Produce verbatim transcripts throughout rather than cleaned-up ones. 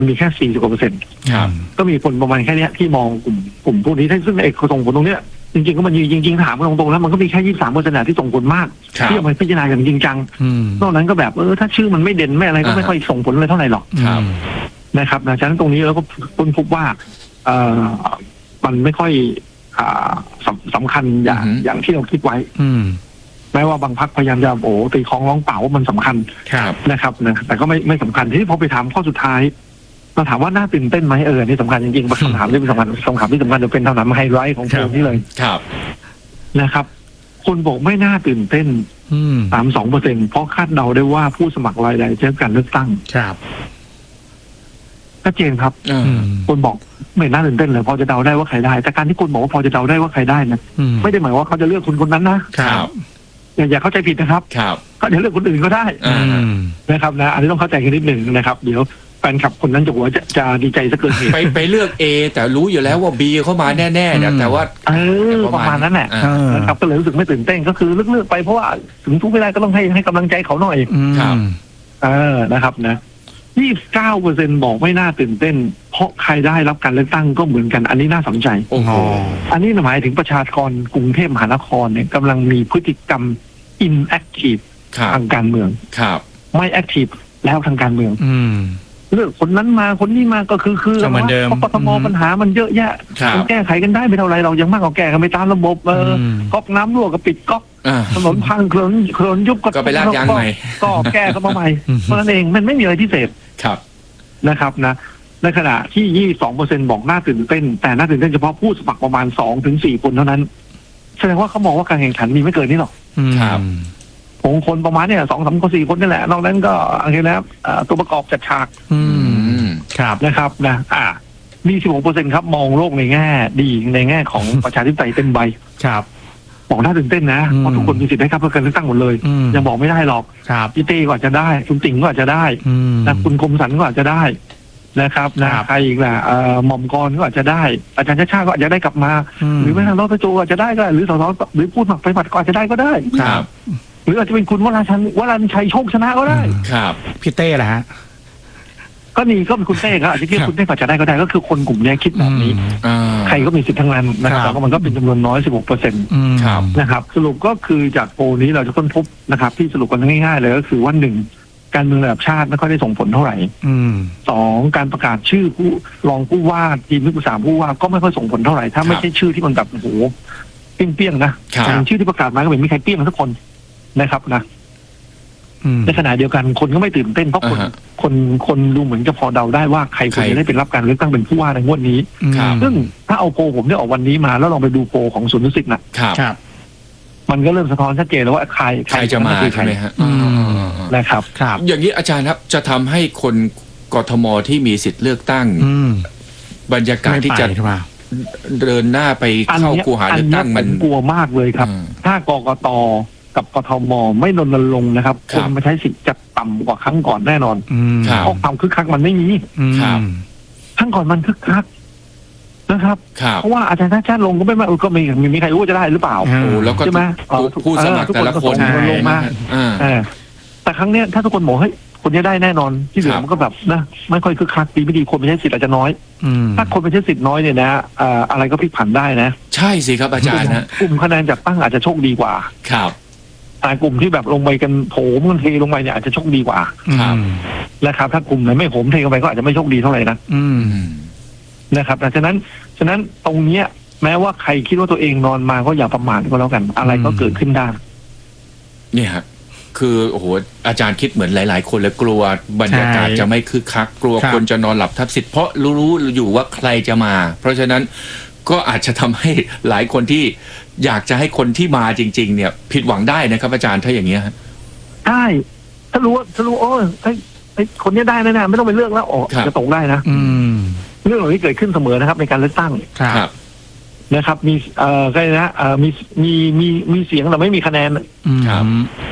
มีแค่สี่สิบกว่าเปอร์เซ็นต์ครับก็มีคนประมาณแค่นี้ที่มองกลุ่มกลุ่มพวกนี้ซึ่งไอ้ส่งผลตรงเนี้ยจริงๆก็มันจริงๆถามกันตรงๆแล้วมันก็มีแค่ยี่สิบสามเปอร์เซ็นต์ที่ส่งผลมากที่เอาไปพิจารณาอย่างจริงจังนอกนั้นก็แบบเออถ้าชื่อมันไม่เด่นไม่อะไรก็ไม่ค่อยส่งผลอะไรเท่าไหร่หรอกนะครับดังนั้นตรงนี้เราก็ค้นพบว่าเออมันไม่ค่อยอ่าสำคัญอย่างอย่างที่เราคิดไว้แม้ว่าบางพรรคพยายามจะโอ้ตีคล้องร้องเปล่าว่ามันสำคัญนะครับนะแต่ก็ไม่ไม่สำคัญที่พอไปถามข้อสุดท้ายเราถามว่าน่าตื่นเต้นไหมเออนี่สำคัญจริงๆคำถามที่สำคัญคำถามที่สำคัญจะเป็นคำถามไฮไลท์ของโพลนี้เลยครับนะครับคนบอกไม่น่าตื่นเต้นสามสองเปอร์เซ็นต์เพราะคาดเดาได้ว่าผู้สมัครรายใดจะการเลือกตั้งครับชัดเจนครับคนบอกไม่น่าตื่นเต้นเลยพอจะเดาได้ว่าใครได้แต่การที่คนบอกว่าพอจะเดาได้ว่าใครได้นะไม่ได้หมายว่าเขาจะเลือกคนคนนั้นนะครับอย่าอย่าเข้าใจผิดนะครับเขาจะเลือกคนอื่นก็ได้นะครับนะอันนี้ต้องเข้าใจกันนิดหนึ่งนะครับเดี๋ยวแฟนคลับคนนั้นจะหัวจะจะดีใจสักเกินเหตุไปไปเลือก A แต่รู้อยู่แล้วว่า B เข้ามาแน่ๆเนี่ยแต่ว่าเออประมาณนั้นแหละนะครับก็เลยรู้สึกไม่ตื่นเต้นก็คือเลือกๆไปเพราะว่าถึงทุกเวลาก็ต้องให้ให้กำลังใจเขาหน่อยครับเออนะครับนะยี่สิบเก้าเปอร์เซ็นต์บอกไม่น่าตื่นเต้นเพราะใครได้รับการเลือกตั้งก็เหมือนกันอันนี้น่าสนใจโอ้โหอันนี้หมายถึงประชากรกรุงเทพมหานครเนี่ยกำลังมีพฤติกรรม inactive ทางการเมืองครับไม่ active แล้วทางการเมืองเลือกคนนั้นมาคนนี้มาก็คือคือเพราะกทมปัญหามันเยอะแยะมันแก้ไขกันได้ไม่เท่าไรเรายังมากกว่าแก้กันไปตามระบบเออก๊อกน้ำรั่วก็ปิดก๊อกถนนพังเคลื่อนเคลื่อนยุบก็ไปลาดยางใหม่ก็แก้ก็มาใหม่เพราะนั้นเองมันไม่มีอะไรพิเศษครับนะครับนะในขณะที่ ยี่สิบสองเปอร์เซ็นต์ บอกน่าตื่นเต้นแต่น่าตื่นเต้นเฉพาะผู้สมัครประมาณ สองถึงสี่ คนเท่านั้นแสดงว่าเขามองว่าการแข่งขันมีไม่เกินนี้หรอกครับของคนประมาณเนี่ยสองสามคนสี่คนนี่แหละนอกนั้นก็อะไรนะตัวประกอบจัดฉากครับนะครับนะอ่ามี สิบหกเปอร์เซ็นต์ ครับมองโลกในแง่ดีในแง่ของประชาธิปไตยเต็มใบครับบอกน่าตื่นเต้นนะเพราะทุกคนมีสิทธิ์ได้ครับเพื่อการเลือกตั้งหมดเลยยังบอกไม่ได้หรอกพี่เต้ก็อาจจะได้คุณติ่งก็อาจจะได้นะคุณคมสันก็อาจจะได้นะครับนะใครอีกล่ะหม่อมกรก็อาจจะได้อาจารย์ชาติชาติก็อาจจะได้กลับมาหรือแม้กระทั่งรถโจอาจจะได้ก็หรือสสหรือพูดหมักไปหมัดก็อาจจะได้ก็ได้ครับหรืออาจจะเป็นคุณวราชันวราชัยโชคชนะก็ได้ครับพี่เต้แหละฮะก็นี่ก็เป็นคุณเต้ครับอาจจะคิดคุณเต้อาจจะได้ก็ได้ก็คือคนกลุ่มนี้คิดแบบนี้ใครก็มีสิทธิ์ทั้งนั้นนะครับแล้วมันก็เป็นจำนวนน้อย สิบหกเปอร์เซ็นต์ นะครับสรุปก็คือจากโพลนี้เราจะค้นพบนะครับที่สรุปกันง่ายๆเลยก็คือว่าหนึ่งการเมืองระดับชาติไม่ค่อยได้ส่งผลเท่าไหร่สองการประกาศชื่อผู้รองผู้ว่าทีมที่ปรึกษาผู้ว่าก็ไม่ค่อยส่งผลเท่าไหร่ถ้าไม่ใช่ชื่อที่มันแบบโอ้โหเปี้ยงๆนะชื่อที่ประกาศมาก็ไม่มีใครเปี้ยงทุกคนนะครับนะในขณะเดียวกันคนก็ไม่ตื่นเต้นเพราะคนคนคนดูเหมือนจะพอเดาได้ว่าใครควรจะได้เป็นรับการเลือกตั้งเป็นผู้ว่าในงวดนี้ซึ่งถ้าเอาโพลผมได้ออกวันนี้มาแล้วลองไปดูโพลของศูนย์นิสิตนะครับมันก็เริ่มสะท้อนชัดเจนแล้วว่าใครใครจะมาใช่ไหมฮะนะครับอย่างนี้อาจารย์ครับจะทำให้คนกทมที่มีสิทธิ์เลือกตั้งบรรยากาศที่จะเดินหน้าไปเข้าคูหาเลือกตั้งมันกลัวมากเลยครับถ้ากกตกับกทมไม่รณรงค์นะครับคนมาใช้สิทธิ์จะต่ำกว่าครั้งก่อนแน่นอนเพราะความคึกคักมันไม่มีครั้งก่อนมันคึกคักนะครับเพราะว่าอาจารย์ชาติชาติลงก็ไม่มาก็มีมีใครรู้ว่าจะได้หรือเปล่าแล้วก็ใช่ไหมผู้สมัครแต่ละคนลงมาแต่ครั้งนี้ถ้าทุกคนบอกเฮ้ยคนนี้ได้แน่นอนที่เหลือมันก็แบบนะไม่ค่อยคึกคักปีไม่ดีคนไปใช้สิทธิ์อาจจะน้อยถ้าคนไปใช้สิทธิ์น้อยเนี่ยนะอะไรก็พลิกผันได้นะใช่สิครับอาจารย์นะกลุ่มคะแนนจัดตั้งอาจจะโชคดีกว่าครับแต่กลุ่มที่แบบลงไปกันโถมกันเทลงไปเนี่ยอาจจะโชคดีกว่านะครับถ้ากลุ่มไหนไม่โหมเทลงไปก็อาจจะไม่โชคดีเท่าไหร่นะนะครับดังนั้นฉะนั้นตรงเนี้ยแม้ว่าใครคิดว่าตัวเองนอนมาก็อย่าประมาทก็แล้วกันอะไรก็เกิดขึ้นได้เนี่ยฮะคือโอ้โหอาจารย์คิดเหมือนหลายๆคนเลยกลัวบรรยากาศจะไม่คึกคักกลัวคนจะนอนหลับทับสิทธิ์เพราะรู้อยู่ว่าใครจะมาเพราะฉะนั้นก็อาจจะทำให้หลายคนที่อยากจะให้คนที่มาจริงๆเนี่ยผิดหวังได้นะครับอาจารย์ถ้าอย่างเงี้ยใช่ถ้ารู้ถ้ารู้โอ้ยไอ้ไอ้คนนี้ได้แน่ๆไม่ต้องไปเลือกแล้วอ๋อจะตกได้นะเรื่องเหล่านี้เกิดขึ้นเสมอนะครับในการเลือกตั้งนะครับมีเอ่อใช่นะเอ่อมีมีมีมีเสียงแต่ไม่มีคะแนนครับ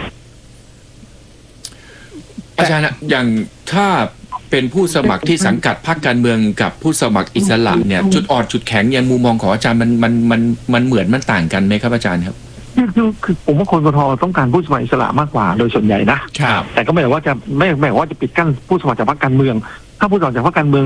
อาจารย์อย่างถ้าเป็นผู้สมัครที่สังกัดพรรคการเมืองกับผู้สมัครอิสระเนี่ยจุดอ่อนจุดแข็งอย่างมุมมองของอาจารย์มันมันมันมันเหมือนมันต่างกันไหมครับอาจารย์ครับคือคือผมว่าคนกทต้องการผู้สมัครอิสระมากกว่าโดยส่วนใหญ่นะครับแต่ก็ไม่ได้ว่าจะไม่ไม่ว่าจะปิดกั้นผู้สมัครจากพรรคการเมืองถ้าผู้สมัครจากพรรคการเมือง